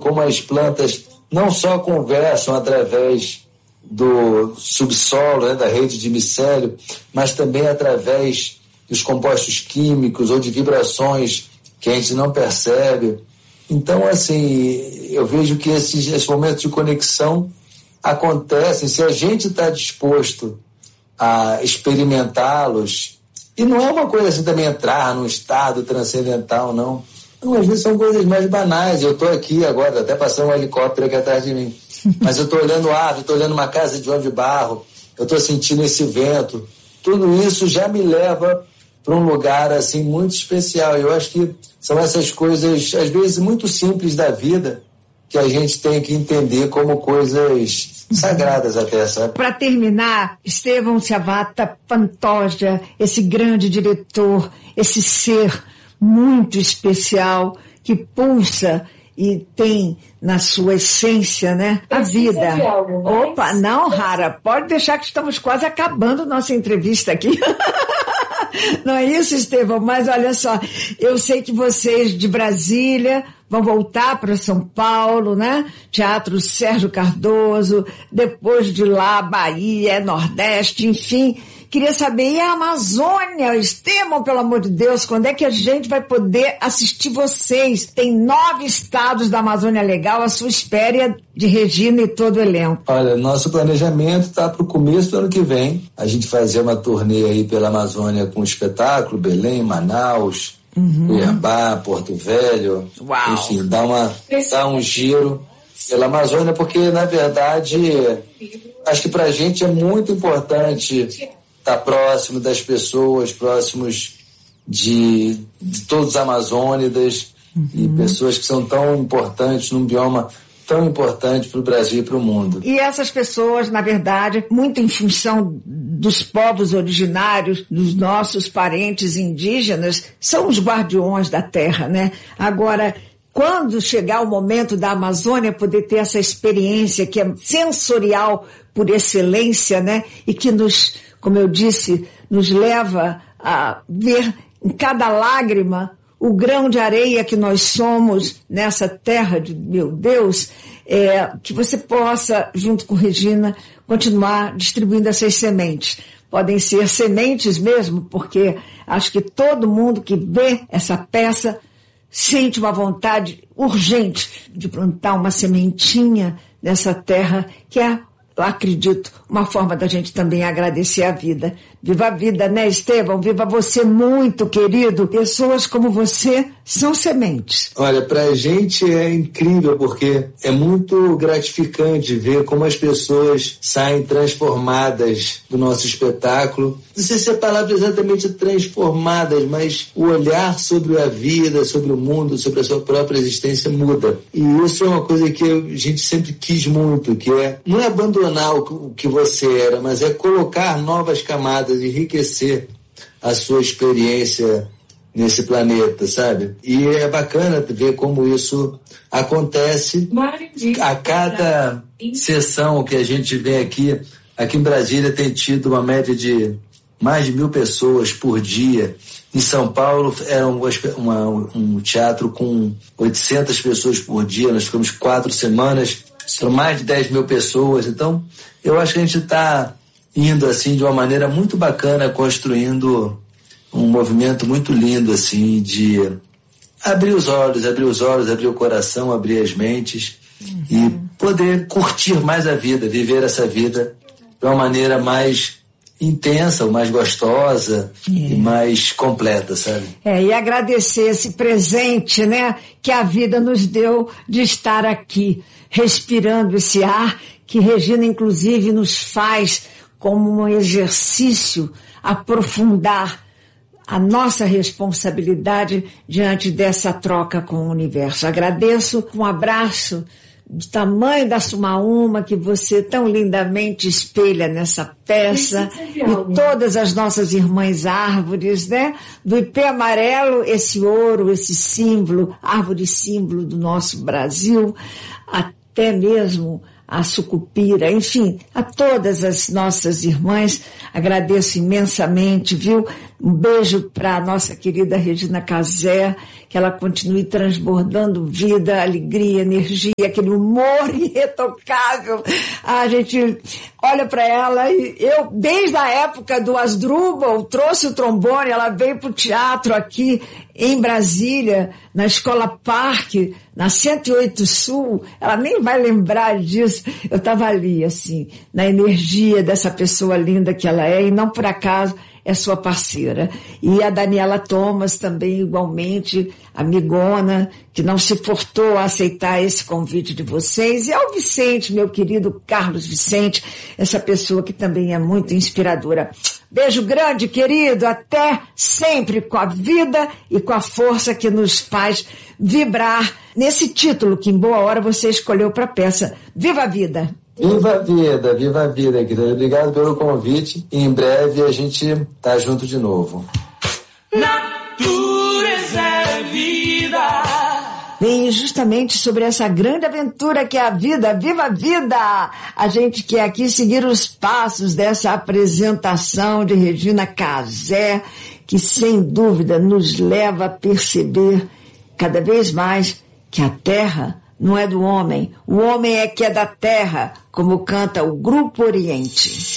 como as plantas não só conversam através do subsolo, né, da rede de micélio, mas também através dos compostos químicos ou de vibrações que a gente não percebe. Então, assim, eu vejo que esses momentos de conexão acontecem se a gente está disposto a experimentá-los. E não é uma coisa assim também entrar num estado transcendental, não. Não, às vezes são coisas mais banais. Eu estou aqui agora, até passando um helicóptero aqui atrás de mim. Mas eu estou olhando árvore, estou olhando uma casa de João de Barro, eu estou sentindo esse vento. Tudo isso já me leva para um lugar assim muito especial. Eu acho que são essas coisas, às vezes, muito simples da vida, que a gente tem que entender como coisas sagradas até, sabe? Para terminar, Estevão Ciavata Pantoja, esse grande diretor, esse ser muito especial que pulsa e tem na sua essência, né, a vida. Opa, não, Rara, pode deixar que estamos quase acabando nossa entrevista aqui. Não é isso, Estevão? Mas olha só, eu sei que vocês de Brasília vão voltar para São Paulo, né? Teatro Sérgio Cardoso, depois de lá, Bahia, Nordeste, enfim. Queria saber, e a Amazônia? Estevão, pelo amor de Deus, quando é que a gente vai poder assistir vocês? Tem 9 estados da Amazônia Legal à sua espera, de Regina e todo o elenco. Olha, nosso planejamento está para o começo do ano que vem. A gente fazer uma turnê aí pela Amazônia com espetáculo, Belém, Manaus, Cuiabá, Porto Velho. Uau. Enfim, dar um giro pela Amazônia, porque, na verdade, acho que para a gente é muito importante estar próximo das pessoas, próximos de todos os amazônidas e pessoas que são tão importantes num bioma tão importante para o Brasil e para o mundo. E essas pessoas, na verdade, muito em função dos povos originários, dos nossos parentes indígenas, são os guardiões da terra, né? Agora, quando chegar o momento da Amazônia poder ter essa experiência que é sensorial por excelência, né? E que nos, como eu disse, nos leva a ver em cada lágrima o grão de areia que nós somos nessa terra de meu Deus, que você possa, junto com Regina, continuar distribuindo essas sementes. Podem ser sementes mesmo, porque acho que todo mundo que vê essa peça sente uma vontade urgente de plantar uma sementinha nessa terra que é, eu acredito, uma forma da gente também agradecer a vida. Viva a vida, né, Estevão? Viva você muito, querido. Pessoas como você são sementes. Olha, pra gente é incrível, porque é muito gratificante ver como as pessoas saem transformadas do nosso espetáculo. Não sei se a palavra é exatamente transformadas, mas o olhar sobre a vida, sobre o mundo, sobre a sua própria existência muda. E isso é uma coisa que a gente sempre quis muito, que não é abandonar o que você era, mas é colocar novas camadas, enriquecer a sua experiência nesse planeta, sabe? E é bacana ver como isso acontece a cada sessão que a gente vem aqui. Aqui em Brasília tem tido uma média de mais de 1.000 pessoas por dia. Em São Paulo era um teatro com 800 pessoas por dia. Nós ficamos 4 semanas, são mais de 10.000 pessoas. Então, eu acho que a gente está indo assim de uma maneira muito bacana, construindo um movimento muito lindo assim de abrir os olhos, abrir o coração, abrir as mentes e poder curtir mais a vida, viver essa vida de uma maneira mais intensa, mais gostosa e mais completa, sabe? E agradecer esse presente, né, que a vida nos deu de estar aqui, respirando esse ar que Regina, inclusive, nos faz como um exercício aprofundar a nossa responsabilidade diante dessa troca com o universo. Agradeço um abraço do tamanho da Sumaúma que você tão lindamente espelha nessa peça, e todas as nossas irmãs árvores, né? Do ipê amarelo, esse ouro, esse símbolo, árvore símbolo do nosso Brasil, até mesmo a sucupira, enfim, a todas as nossas irmãs, agradeço imensamente, viu? Um beijo para a nossa querida Regina Casé, que ela continue transbordando vida, alegria, energia, aquele humor irretocável. A gente olha para ela e eu, desde a época do Asdrubal, trouxe o trombone, ela veio para o teatro aqui em Brasília, na Escola Parque, na 108 Sul, ela nem vai lembrar disso. Eu estava ali, assim, na energia dessa pessoa linda que ela é, e não por acaso é sua parceira. E a Daniela Thomas também, igualmente, amigona, que não se furtou a aceitar esse convite de vocês. E ao Vicente, meu querido Carlos Vicente, essa pessoa que também é muito inspiradora. Beijo grande, querido, até sempre, com a vida e com a força que nos faz vibrar nesse título que em boa hora você escolheu para a peça. Viva a vida! Viva a vida, querida. Obrigado pelo convite. Em breve a gente tá junto de novo. Natureza é vida. Bem, justamente sobre essa grande aventura que é a vida, viva a vida! A gente quer aqui seguir os passos dessa apresentação de Regina Casé, que sem dúvida nos leva a perceber cada vez mais que a terra não é do homem, o homem é que é da terra, como canta o Grupo Oriente.